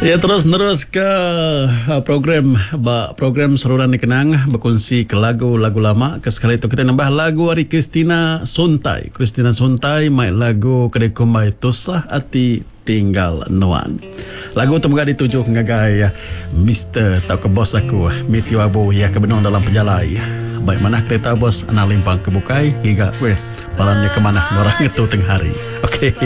Ya, terus ke program Saluran Kenang berkongsi ke lagu-lagu lama. Sekali itu kita nambah lagu dari Christina Suntai. Christina Suntai main lagu Kedai Kumbai Tusah Ati Tinggal Nuan. Lagu itu juga dituju ke gaya Mr. Tau ke bos aku Miti Wabu ya kebenung dalam penjalai. Baik mana kereta bos anak limpang ke bukai hingga malamnya kemana orang itu tengah hari. Okey.